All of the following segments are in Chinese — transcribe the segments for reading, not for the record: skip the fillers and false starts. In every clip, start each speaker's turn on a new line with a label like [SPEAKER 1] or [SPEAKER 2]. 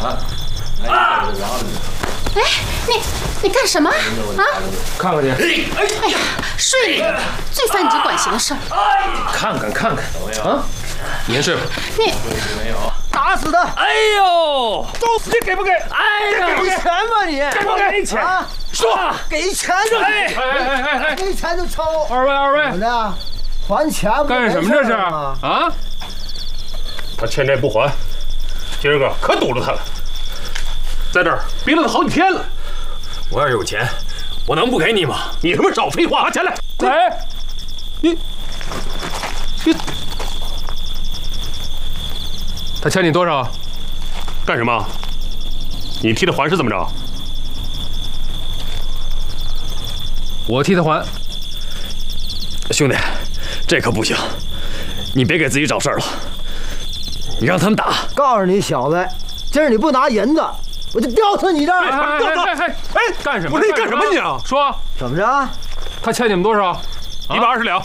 [SPEAKER 1] 哎，你干什么啊？
[SPEAKER 2] 看看去。
[SPEAKER 1] 哎呀，睡了，最烦你这管闲事儿。
[SPEAKER 2] 看看啊！你先睡吧。
[SPEAKER 1] 你
[SPEAKER 3] 打死他！
[SPEAKER 2] 哎呦，
[SPEAKER 3] 都死！你给不给？
[SPEAKER 2] 哎呀，
[SPEAKER 3] 给钱吗你？
[SPEAKER 2] 给不给钱？说，
[SPEAKER 3] 给钱就
[SPEAKER 2] 哎，
[SPEAKER 3] 给钱就抽。
[SPEAKER 2] 二位，
[SPEAKER 3] 怎么的？还钱不？
[SPEAKER 2] 干什么这是？啊？
[SPEAKER 4] 他欠债不还，今儿个可堵着他了，在这儿憋了他好几天了。
[SPEAKER 2] 我要是有钱，我能不给你吗？
[SPEAKER 4] 你他妈少废话，拿钱来！
[SPEAKER 2] 哎，你，他欠你多少？
[SPEAKER 4] 干什么？你替他还是怎么着？
[SPEAKER 2] 我替他还。
[SPEAKER 5] 兄弟，这可不行，你别给自己找事儿了。你让他们打。
[SPEAKER 3] 告诉你小子，今儿你不拿银子，我就吊死你这儿！
[SPEAKER 2] 哎，干什么？
[SPEAKER 4] 不是你干什么你啊？
[SPEAKER 2] 说
[SPEAKER 3] 怎么着？
[SPEAKER 2] 他欠你们多少
[SPEAKER 4] ？120两。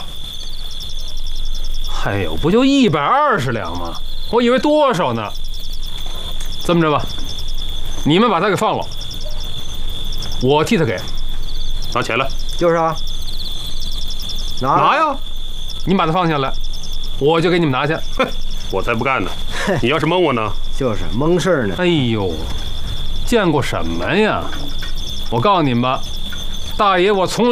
[SPEAKER 2] 哎呦，不就120两吗？我以为多少呢。这么着吧，你们把他给放了，我替他给。
[SPEAKER 4] 拿钱来。
[SPEAKER 3] 就是啊。
[SPEAKER 4] 拿呀！
[SPEAKER 2] 你把他放下来，我就给你们拿去。
[SPEAKER 4] 哼，我才不干呢！你要是蒙我呢？
[SPEAKER 3] 就是蒙事呢。
[SPEAKER 2] 哎呦，见过什么呀？我告诉你们吧，大爷，我从来。